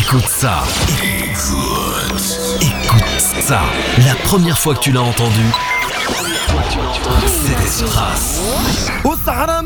Écoute ça. Écoute ça. La première fois que tu l'as entendu, c'était sur Trace. Au Sahara